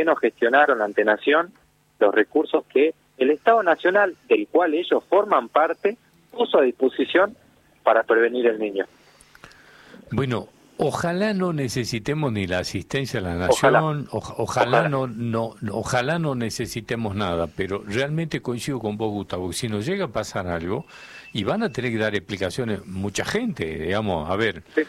qué no gestionaron ante Nación los recursos que el Estado Nacional, del cual ellos forman parte, puso a disposición para prevenir el niño? Bueno, ojalá no necesitemos ni la asistencia de la Nación, ojalá no necesitemos nada, pero realmente coincido con vos, Gustavo, que si nos llega a pasar algo, y van a tener que dar explicaciones mucha gente, digamos, a ver, Sí.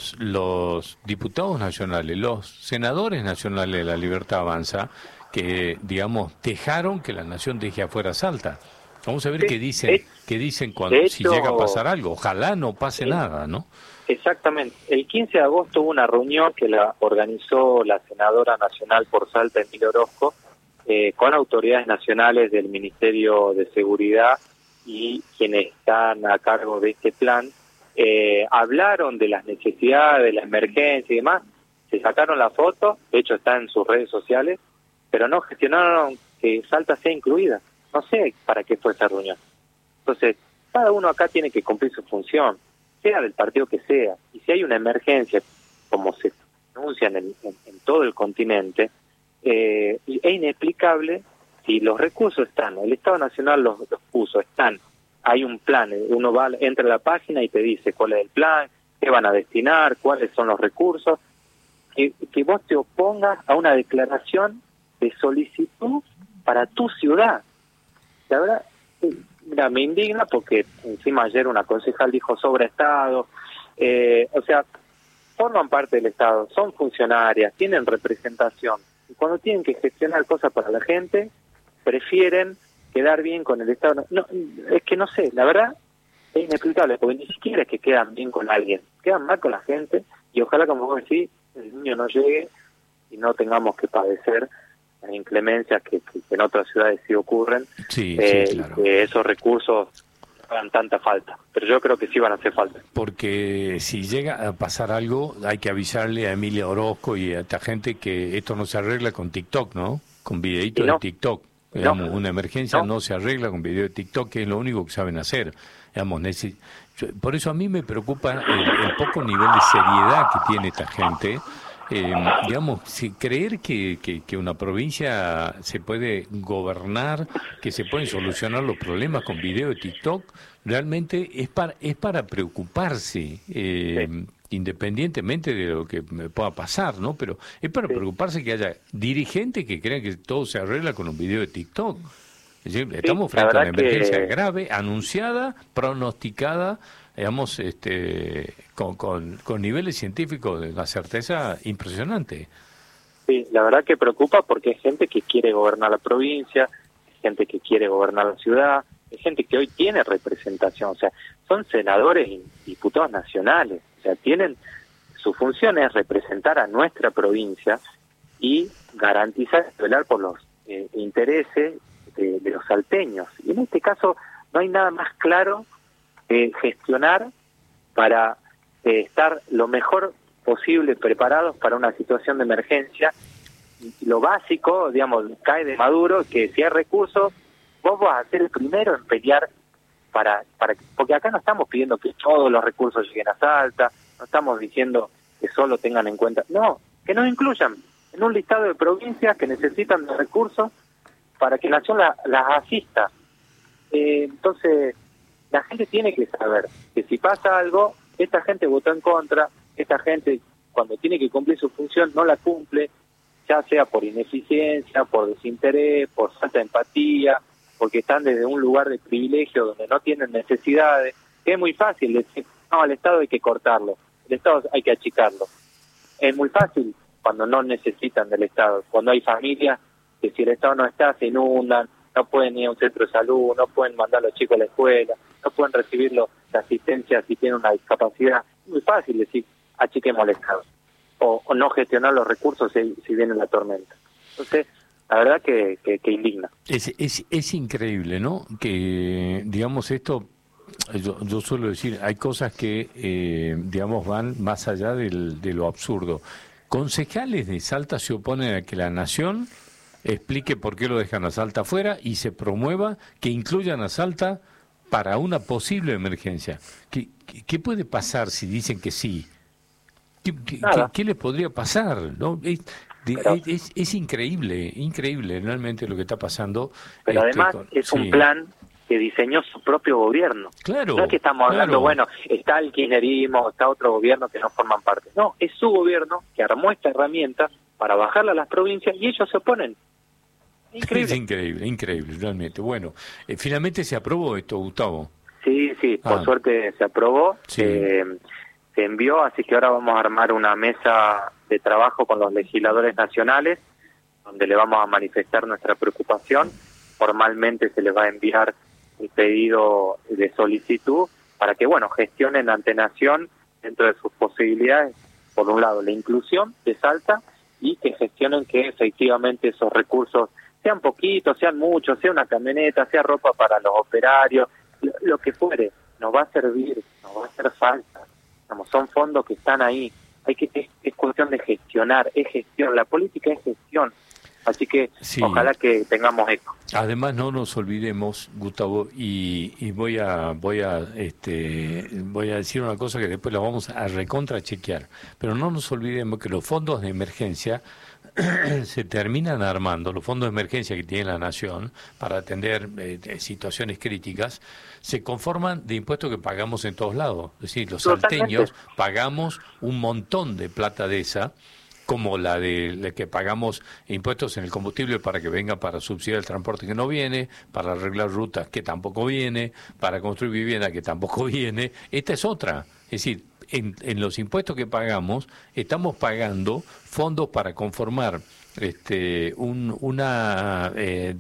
los diputados nacionales, los senadores nacionales de la Libertad Avanza, que, digamos, dejaron que la Nación deje afuera Salta. Vamos a ver Sí. qué dicen cuando, De si hecho, llega a pasar algo. Ojalá no pase nada, ¿no? Exactamente. El 15 de agosto hubo una reunión que la organizó la senadora nacional por Salta, Emilia Orozco, con autoridades nacionales del Ministerio de Seguridad y quienes están a cargo de este plan. Hablaron de las necesidades, de la emergencia y demás. Se sacaron la foto, de hecho está en sus redes sociales, pero no gestionaron que Salta sea incluida. No sé para qué fue esa reunión. Entonces, cada uno acá tiene que cumplir su función, sea del partido que sea. Y si hay una emergencia, como se anuncia en todo el continente, es inexplicable si los recursos están, el Estado Nacional los puso, están, hay un plan, uno va, entra a la página y te dice cuál es el plan, qué van a destinar, cuáles son los recursos, que vos te opongas a una declaración de solicitud para tu ciudad. La verdad, mira, me indigna porque encima ayer una concejal dijo sobre Estado, o sea, forman parte del Estado, son funcionarias, tienen representación, y cuando tienen que gestionar cosas para la gente, prefieren quedar bien con el Estado. No, es que no sé, la verdad es inexplicable, porque ni siquiera es que quedan bien con alguien, quedan mal con la gente, y ojalá, como vos decís, el niño no llegue y no tengamos que padecer las inclemencias que en otras ciudades sí ocurren, sí, claro. que esos recursos hagan tanta falta, pero yo creo que sí van a hacer falta. Porque si llega a pasar algo, hay que avisarle a Emilia Orozco y a esta gente que esto no se arregla con TikTok, ¿no? Con videitos de TikTok. Digamos, una emergencia no se arregla con video de TikTok, que es lo único que saben hacer. Digamos, por eso a mí me preocupa el poco nivel de seriedad que tiene esta gente. Digamos, creer que una provincia se puede gobernar, que se pueden solucionar los problemas con video de TikTok, realmente es para preocuparse, independientemente de lo que me pueda pasar, ¿no? Pero es para preocuparse que haya dirigentes que crean que todo se arregla con un video de TikTok. Es decir, estamos frente a una emergencia grave, anunciada, pronosticada, digamos, con niveles científicos de una certeza impresionante. Sí, la verdad que preocupa porque hay gente que quiere gobernar la provincia, hay gente que quiere gobernar la ciudad, hay gente que hoy tiene representación, o sea, son senadores y diputados nacionales, o sea, su función es representar a nuestra provincia y garantizar, velar por los intereses de los salteños. Y en este caso no hay nada más claro gestionar para estar lo mejor posible preparados para una situación de emergencia. Y lo básico, digamos, cae de Maduro, que si hay recursos, vos vas a ser el primero en pelear porque acá no estamos pidiendo que todos los recursos lleguen a Salta, no estamos diciendo que solo tengan en cuenta, no, que nos incluyan en un listado de provincias que necesitan de recursos para que Nación las asista. Entonces, la gente tiene que saber que si pasa algo, esta gente votó en contra, esta gente cuando tiene que cumplir su función no la cumple, ya sea por ineficiencia, por desinterés, por falta de empatía, porque están desde un lugar de privilegio donde no tienen necesidades, que es muy fácil decir, no, al Estado hay que cortarlo, el Estado hay que achicarlo. Es muy fácil cuando no necesitan del Estado, cuando hay familias que si el Estado no está se inundan, no pueden ir a un centro de salud, no pueden mandar a los chicos a la escuela, no pueden recibir la asistencia si tienen una discapacidad. Es muy fácil decir, achiquemos el Estado, o no gestionar los recursos si viene la tormenta. Entonces, la verdad que indigna. Es increíble, ¿no? Que, digamos, esto, yo suelo decir, hay cosas que, digamos, van más allá de lo absurdo. Concejales de Salta se oponen a que la Nación explique por qué lo dejan a Salta afuera y se promueva que incluyan a Salta para una posible emergencia. ¿Qué puede pasar si dicen que sí? ¿Qué les podría pasar? ¿No? Pero, es increíble realmente lo que está pasando. Pero además es un plan que diseñó su propio gobierno. Claro. No es que estamos hablando, bueno, está el kirchnerismo, está otro gobierno que no forman parte. No, es su gobierno que armó esta herramienta para bajarla a las provincias y ellos se oponen. Increíble. Es increíble, realmente. Bueno, finalmente se aprobó esto, Gustavo. Sí, por suerte se aprobó. Sí. Se envió, así que ahora vamos a armar una mesa de trabajo con los legisladores nacionales, donde le vamos a manifestar nuestra preocupación. Formalmente se les va a enviar el pedido de solicitud para que, gestionen ante Nación, dentro de sus posibilidades, por un lado, la inclusión de Salta, y que gestionen que efectivamente esos recursos sean poquitos, sean muchos, sea una camioneta, sea ropa para los operarios, lo que fuere, nos va a servir, nos va a hacer falta. Son fondos que están ahí, es cuestión de gestionar, es gestión, la política es gestión, así que ojalá que tengamos eco. Además no nos olvidemos, Gustavo, y voy a decir una cosa que después la vamos a recontrachequear, pero no nos olvidemos que los fondos de emergencia se terminan armando, los fondos de emergencia que tiene la Nación para atender situaciones críticas, se conforman de impuestos que pagamos en todos lados. Es decir, los salteños pagamos un montón de plata de esa, como la de que pagamos impuestos en el combustible para que venga para subsidiar el transporte que no viene, para arreglar rutas que tampoco viene, para construir vivienda que tampoco viene. Esta es otra. Es decir, en los impuestos que pagamos estamos pagando fondos para conformar una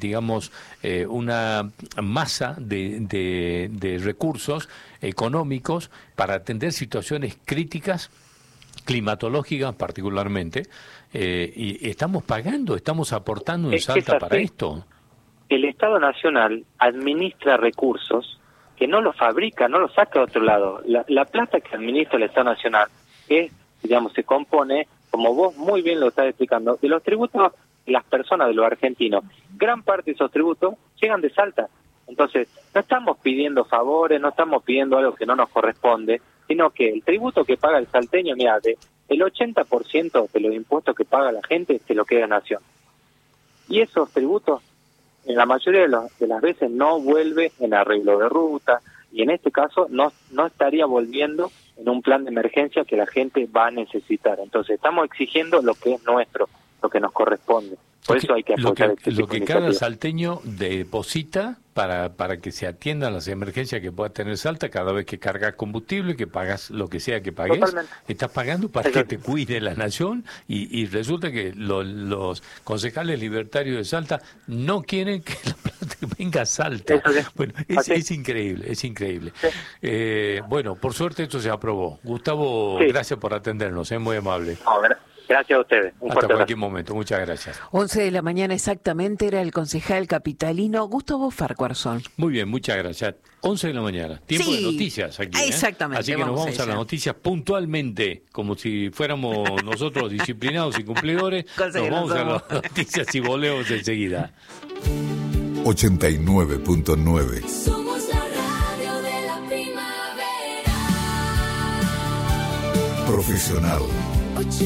masa de recursos económicos para atender situaciones críticas, climatológicas particularmente, y estamos aportando en Salta para esto. El Estado Nacional administra recursos que no los fabrica, no los saca de otro lado. La plata que administra el Estado Nacional se compone, como vos muy bien lo estás explicando, de los tributos de las personas, de los argentinos. Gran parte de esos tributos llegan de Salta. Entonces, no estamos pidiendo favores, no estamos pidiendo algo que no nos corresponde, sino que el tributo que paga el salteño, el 80% de los impuestos que paga la gente se lo queda Nación. Y esos tributos, en la mayoría de las veces, no vuelve en arreglo de ruta, y en este caso no estaría volviendo en un plan de emergencia que la gente va a necesitar. Entonces, estamos exigiendo lo que es nuestro, lo que nos corresponde. Por eso hay que apoyar lo que cada salteño deposita para que se atiendan las emergencias que pueda tener Salta cada vez que cargas combustible, que pagas lo que sea que pagues. Totalmente. Estás pagando para que te cuide la Nación, y resulta que los concejales libertarios de Salta no quieren que la plata venga a Salta. Bueno, es increíble, es increíble. Sí. Bueno, por suerte esto se aprobó. Gustavo, gracias por atendernos, es muy amable. Gracias a ustedes. Hasta cualquier momento. Muchas gracias. 11 de la mañana exactamente era el concejal capitalino Gustavo Farquharson. Muy bien, muchas gracias. 11 de la mañana. Tiempo de noticias aquí. Exactamente. Así que nos vamos a las noticias puntualmente, como si fuéramos nosotros disciplinados y cumplidores. Nos vamos a las noticias y volvemos enseguida. 89.9. Somos la radio de la primavera. Profesional.